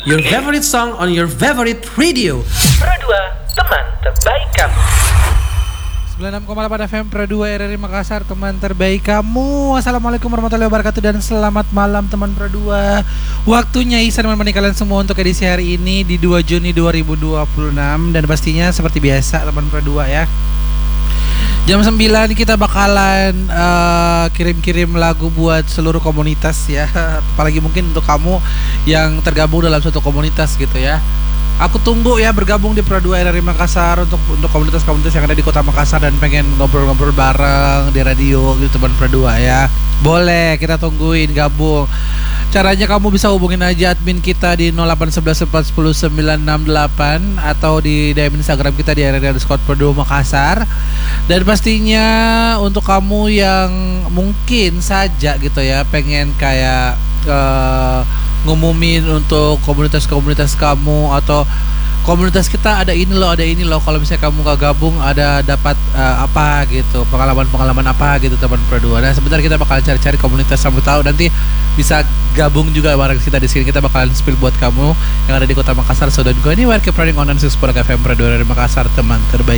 your favorite song on your favorite radio. Pro 2, teman terbaik kamu. 96,8 FM Pro 2 RRI Makassar, teman terbaik kamu. Assalamualaikum warahmatullahi wabarakatuh dan selamat malam teman Pro 2. Waktunya Ihsan menemani kalian semua untuk edisi hari ini di 2 Juni 2026. Dan pastinya seperti biasa teman Pro 2 ya, jam 9 kita bakalan kirim-kirim lagu buat seluruh komunitas ya. Apalagi mungkin untuk kamu yang tergabung dalam suatu komunitas gitu ya. Aku tunggu ya bergabung di Pro 2 RRI Makassar untuk komunitas-komunitas yang ada di Kota Makassar dan pengen ngobrol-ngobrol bareng di radio gitu teman Pro 2 ya. Boleh, kita tungguin gabung. Caranya kamu bisa hubungin aja admin kita di 0811410968 atau di DM Instagram kita di RRI_Pro2 Makassar. Dan pastinya untuk kamu yang mungkin saja gitu ya pengen kayak ngumumin untuk komunitas-komunitas kamu atau komunitas kita ada ini loh, kalau misalnya kamu gak gabung ada dapat apa gitu, pengalaman apa gitu teman Pro 2. Nah sebentar kita bakal cari-cari komunitas, kamu tahu nanti bisa gabung juga bareng kita di sini. Kita bakalan spill buat kamu yang ada di Kota Makassar. So don't go anywhere, keep running on 96.4 FM Pro 2 dari Makassar, teman terbaik.